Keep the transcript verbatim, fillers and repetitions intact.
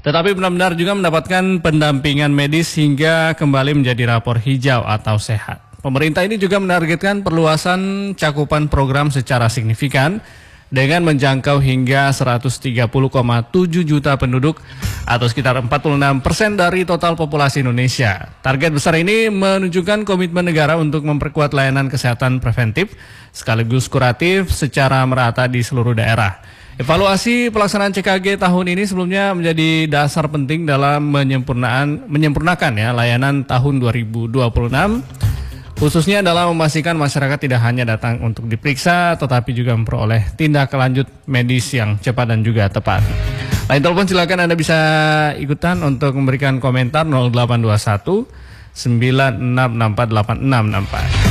tetapi benar-benar juga mendapatkan pendampingan medis hingga kembali menjadi rapor hijau atau sehat. Pemerintah ini juga menargetkan perluasan cakupan program secara signifikan dengan menjangkau hingga seratus tiga puluh koma tujuh juta penduduk atau sekitar empat puluh enam persen dari total populasi Indonesia. Target besar ini menunjukkan komitmen negara untuk memperkuat layanan kesehatan preventif sekaligus kuratif secara merata di seluruh daerah. Evaluasi pelaksanaan C K G tahun ini sebelumnya menjadi dasar penting dalam menyempurnaan, menyempurnakan ya layanan tahun dua ribu dua puluh enam, khususnya dalam memastikan masyarakat tidak hanya datang untuk diperiksa, tetapi juga memperoleh tindak lanjut medis yang cepat dan juga tepat. Lain telepon silakan Anda bisa ikutan untuk memberikan komentar nol delapan dua satu sembilan enam enam empat delapan enam enam empat.